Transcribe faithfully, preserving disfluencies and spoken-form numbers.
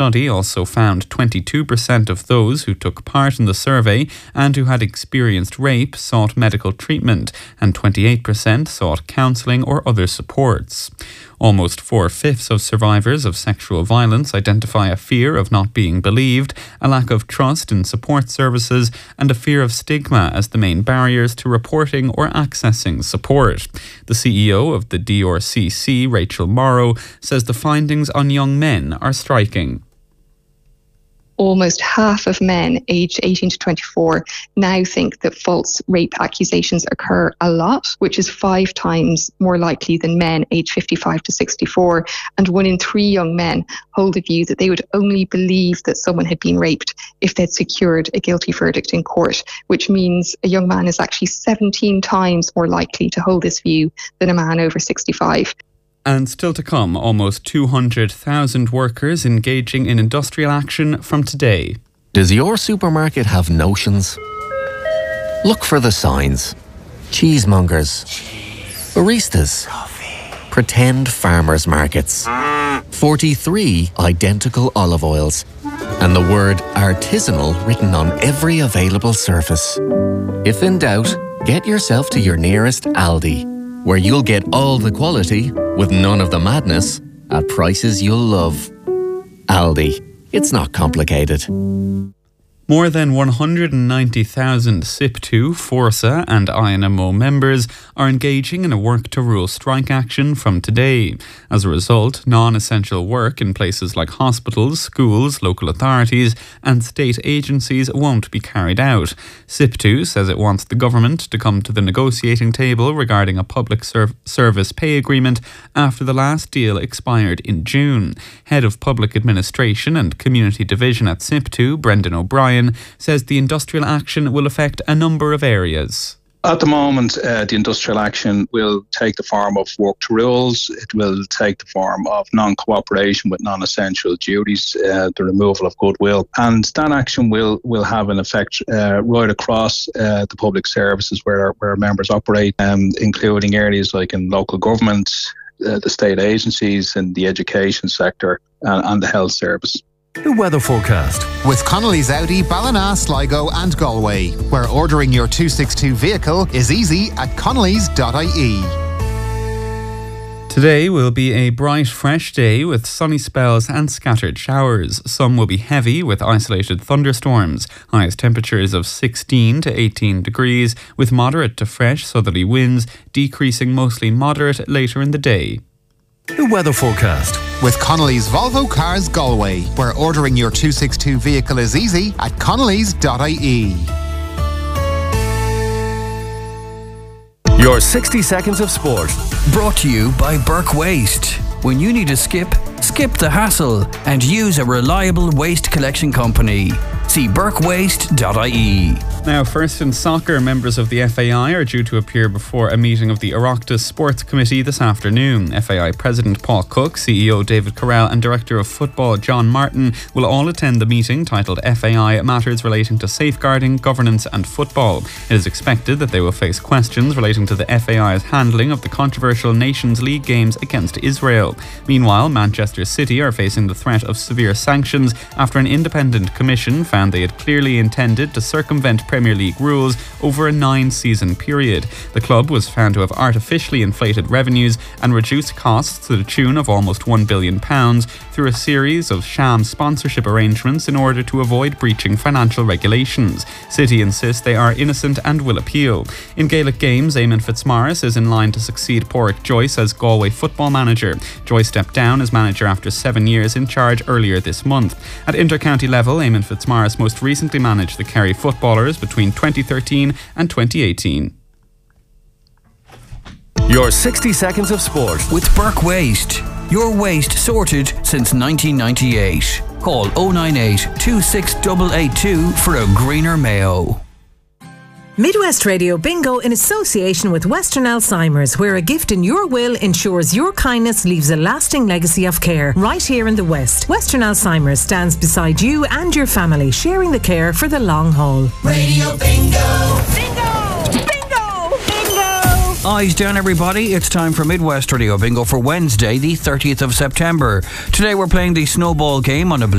study also found twenty-two percent of those who took part in the survey and who had experienced rape sought medical treatment, and twenty-eight percent sought counselling or other supports. Almost four-fifths of survivors of sexual violence identify a fear of not being believed, a lack of trust in support services, and a fear of stigma as the main barriers to reporting or accessing support. The C E O of the D R C C, Rachel Morrow, says the findings on young men are striking. Almost half of men aged eighteen to twenty-four now think that false rape accusations occur a lot, which is five times more likely than men aged fifty-five to sixty-four. And one in three young men hold the view that they would only believe that someone had been raped if they'd secured a guilty verdict in court, which means a young man is actually seventeen times more likely to hold this view than a man over sixty-five. And still to come, almost two hundred thousand workers engaging in industrial action from today. Does your supermarket have notions? Look for the signs. Cheesemongers. Baristas. Pretend farmers markets. forty-three identical olive oils. And the word artisanal written on every available surface. If in doubt, get yourself to your nearest Aldi, where you'll get all the quality with none of the madness at prices you'll love. Aldi. It's not complicated. More than one hundred ninety thousand S I P two, Forsa and I N M O members are engaging in a work-to-rule strike action from today. As a result, non-essential work in places like hospitals, schools, local authorities and state agencies won't be carried out. S I P two says it wants the government to come to the negotiating table regarding a public serv- service pay agreement after the last deal expired in June. Head of Public Administration and Community Division at S I P two, Brendan O'Brien, says the industrial action will affect a number of areas. At the moment, uh, the industrial action will take the form of work to rules. It will take the form of non-cooperation with non-essential duties, uh, the removal of goodwill. And that action will, will have an effect uh, right across uh, the public services where, where members operate, um, including areas like in local government, uh, the state agencies and the education sector uh, and the health service. The weather forecast with Connolly's Audi, Ballina, Sligo and Galway, where ordering your two sixty-two vehicle is easy at connellys dot I E. Today will be a bright, fresh day with sunny spells and scattered showers. Some will be heavy with isolated thunderstorms. Highest temperatures of sixteen to eighteen degrees with moderate to fresh southerly winds, decreasing mostly moderate later in the day. The weather forecast with Connolly's Volvo Cars Galway, where ordering your two sixty-two vehicle is easy at connellys dot I E. Your sixty seconds of sport, brought to you by Burke Waste. When you need a skip, skip the hassle and use a reliable waste collection company. See burke waste dot I E. Now, first in soccer, members of the F A I are due to appear before a meeting of the Oireachtas Sports Committee this afternoon. F A I President Paul Cook, C E O David Corral and Director of Football John Martin will all attend the meeting titled F A I Matters Relating to Safeguarding, Governance and Football. It is expected that they will face questions relating to the F A I's handling of the controversial Nations League games against Israel. Meanwhile, Manchester City are facing the threat of severe sanctions after an independent commission found they had clearly intended to circumvent Premier League rules over a nine-season period. The club was found to have artificially inflated revenues and reduced costs to the tune of almost one billion pounds through a series of sham sponsorship arrangements in order to avoid breaching financial regulations. City insist they are innocent and will appeal. In Gaelic games, Eamon Fitzmaurice is in line to succeed Pádraic Joyce as Galway football manager. Joyce stepped down as manager after seven years in charge earlier this month. At inter-county level, Eamon Fitzmaurice most recently managed the Kerry footballers between twenty thirteen and twenty eighteen. Your sixty seconds of sport with Burke Waste. Your waste sorted since nineteen ninety-eight. Call oh nine eight, two six eight eight two for a greener Mayo. Midwest Radio Bingo in association with Western Alzheimer's, where a gift in your will ensures your kindness leaves a lasting legacy of care right here in the West. Western Alzheimer's stands beside you and your family, sharing the care for the long haul. Radio Bingo! Bingo! Bingo! Bingo! Eyes down, everybody. It's time for Midwest Radio Bingo for Wednesday, the thirtieth of September. Today we're playing the snowball game on a